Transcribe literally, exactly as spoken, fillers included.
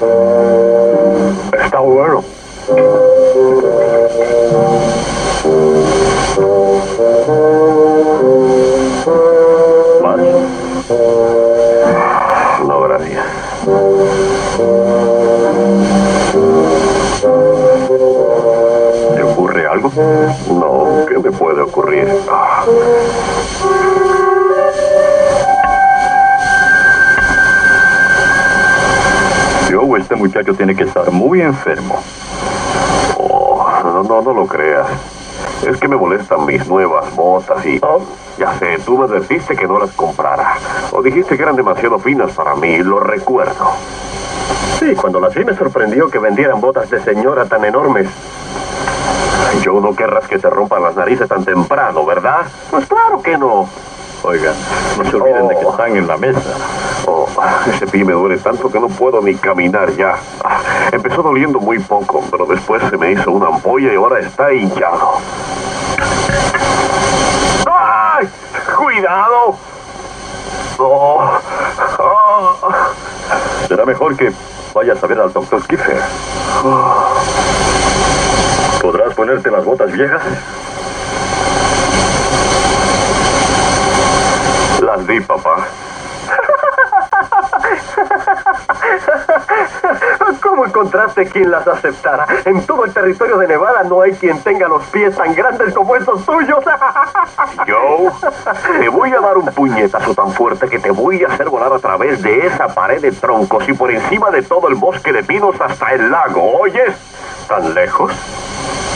Está bueno. ¿Más? No, gracias. ¿Te ocurre algo? No, ¿qué me puede ocurrir? Ah. Joe, este muchacho tiene que estar muy enfermo. Oh, no, no, no lo creas. Es que me molestan mis nuevas botas y... Oh, ya sé, tú me advertiste que no las comprara. O dijiste que eran demasiado finas para mí, lo recuerdo. Sí, cuando las vi me sorprendió que vendieran botas de señora tan enormes. Joe, no querrás que te rompan las narices tan temprano, ¿verdad? Pues claro que no. Oigan, no se olviden oh. de que están en la mesa. Oh, ese pie me duele tanto que no puedo ni caminar ya. Empezó doliendo muy poco, pero después se me hizo una ampolla y ahora está hinchado. ¡Ay! ¡Cuidado! Oh. Oh. Será mejor que vayas a ver al doctor Kiefer. Oh. ¿Podrás ponerte las botas viejas? Las di, papá. ¿Cómo encontraste quien las aceptara? En todo el territorio de Nevada no hay quien tenga los pies tan grandes como esos tuyos. Joe, te voy a dar un puñetazo tan fuerte que te voy a hacer volar a través de esa pared de troncos y por encima de todo el bosque de pinos hasta el lago. ¿Oyes? ¿Tan lejos?